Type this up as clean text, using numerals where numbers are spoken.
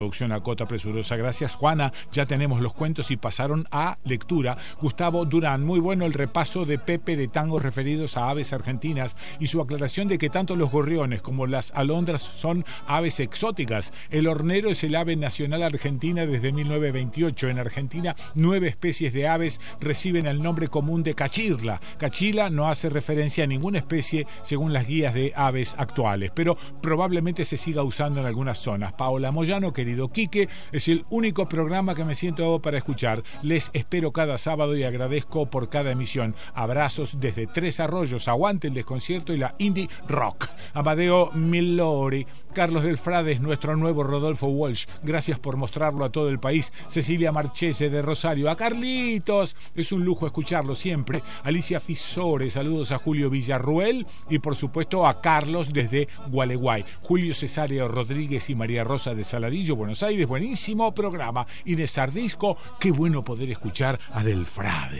Producción a cota presurosa. Gracias, Juana. Ya tenemos los cuentos y pasaron a lectura. Gustavo Durán, muy bueno el repaso de Pepe de tangos referidos a aves argentinas y su aclaración de que tanto los gorriones como las alondras son aves exóticas. El hornero es el ave nacional argentina desde 1928. En Argentina, 9 especies de aves reciben el nombre común de cachirla. Cachila no hace referencia a ninguna especie según las guías de aves actuales, pero probablemente se siga usando en algunas zonas. Paola Moyano, querido Quique, es el único programa que me siento para escuchar. Les espero cada sábado y agradezco por cada emisión. Abrazos desde Tres Arroyos. Aguante el desconcierto y la indie rock. Amadeo Millori, Carlos del Frades, nuestro nuevo Rodolfo Walsh. Gracias por mostrarlo a todo el país. Cecilia Marchese de Rosario. A Carlitos, es un lujo escucharlo siempre. Alicia Fisore, saludos a Julio Villarruel y por supuesto a Carlos desde Gualeguay. Julio Cesario Rodríguez y María Rosa de Saladillo, Buenos Aires, buenísimo programa. Inés Ardisco, qué bueno poder escuchar a Del Frade.